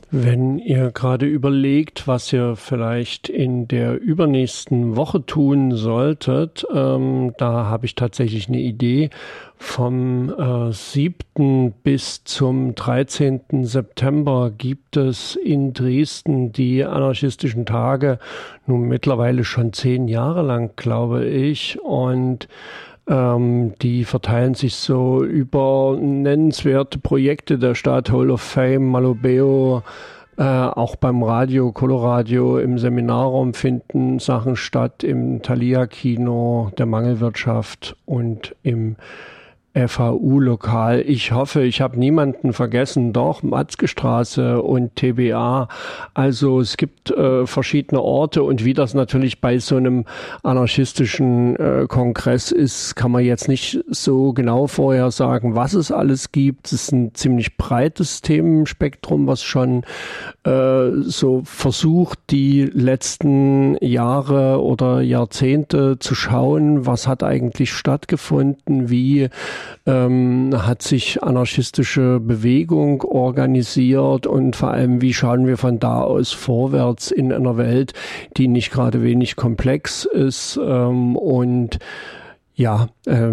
Wenn ihr gerade überlegt, was ihr vielleicht in der übernächsten Woche tun solltet, da habe ich tatsächlich eine Idee. Vom 7. bis zum 13. September gibt es in Dresden die anarchistischen Tage, nun mittlerweile schon 10 Jahre lang, glaube ich. Und die verteilen sich so über nennenswerte Projekte der Stadt, Hall of Fame, Malobeo, auch beim Radio, Coloradio, im Seminarraum finden Sachen statt, im Thalia-Kino, der Mangelwirtschaft und im FHU-Lokal. Ich hoffe, ich habe niemanden vergessen. Doch, Matzke-Straße und TBA. Also es gibt verschiedene Orte, und wie das natürlich bei so einem anarchistischen Kongress ist, kann man jetzt nicht so genau vorher sagen, was es alles gibt. Es ist ein ziemlich breites Themenspektrum, was schon so versucht, die letzten Jahre oder Jahrzehnte zu schauen, was hat eigentlich stattgefunden, wie hat sich anarchistische Bewegung organisiert und vor allem, wie schauen wir von da aus vorwärts in einer Welt, die nicht gerade wenig komplex ist, und ja,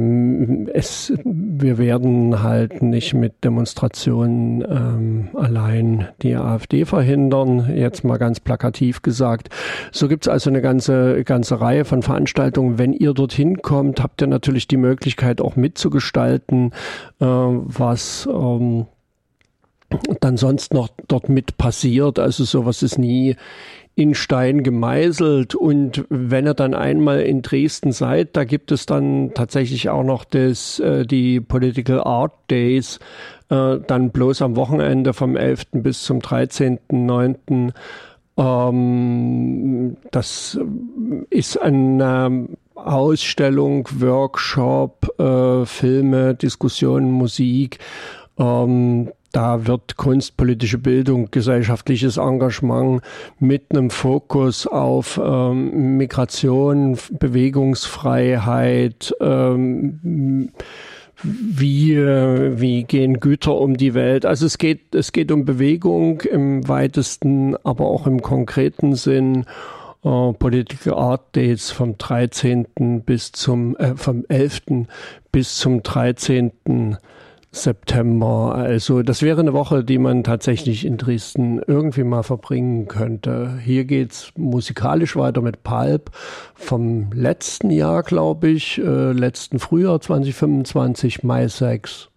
wir werden halt nicht mit Demonstrationen allein die AfD verhindern, jetzt mal ganz plakativ gesagt. So gibt's also eine ganze Reihe von Veranstaltungen. Wenn ihr dorthin kommt, habt ihr natürlich die Möglichkeit auch mitzugestalten, was dann sonst noch dort mit passiert. Also sowas ist nie in Stein gemeißelt. Und wenn ihr dann einmal in Dresden seid, da gibt es dann tatsächlich auch noch die Political Art Days, dann bloß am Wochenende vom 11. bis zum 13.9. Das ist eine Ausstellung, Workshop, Filme, Diskussionen, Musik. Da wird kunstpolitische Bildung, gesellschaftliches Engagement mit einem Fokus auf Migration, Bewegungsfreiheit, wie gehen Güter um die Welt. Also es geht um Bewegung im weitesten, aber auch im konkreten Sinn. Political Art Days vom 13. vom 11. bis zum 13. September. Also das wäre eine Woche, die man tatsächlich in Dresden irgendwie mal verbringen könnte. Hier geht's musikalisch weiter mit Pulp vom letzten Jahr, glaube ich, letzten Frühjahr 2025, Mai 6.